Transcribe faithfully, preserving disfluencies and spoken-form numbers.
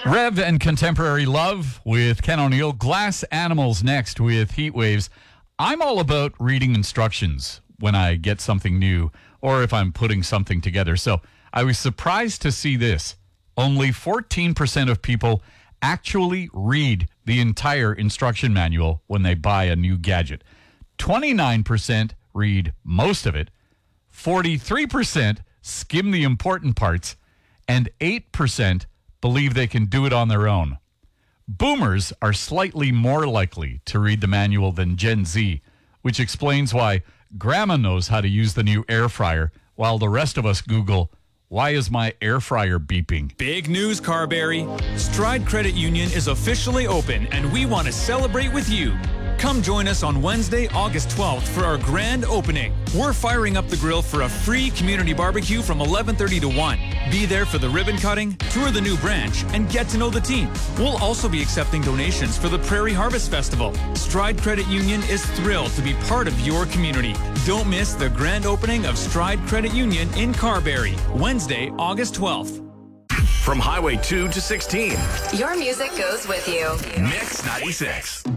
Rev and Contemporary Love with Ken O'Neill. Glass Animals next with Heat Waves. I'm all about reading instructions when I get something new or if I'm putting something together. So I was surprised to see this. Only fourteen percent of people actually read the entire instruction manual when they buy a new gadget. twenty-nine percent read most of it. forty-three percent skim the important parts. And eight percent believe they can do it on their own. Boomers are slightly more likely to read the manual than Gen Z, which explains why Grandma knows how to use the new air fryer, while the rest of us Google, why is my air fryer beeping? Big news, Carberry. Stride Credit Union is officially open, and we want to celebrate with you. Come join us on Wednesday, August twelfth for our grand opening. We're firing up the grill for a free community barbecue from eleven thirty to one. Be there for the ribbon cutting, tour the new branch, and get to know the team. We'll also be accepting donations for the Prairie Harvest Festival. Stride Credit Union is thrilled to be part of your community. Don't miss the grand opening of Stride Credit Union in Carberry, Wednesday, August twelfth. From Highway two to sixteen. Your music goes with you. Mix ninety-six.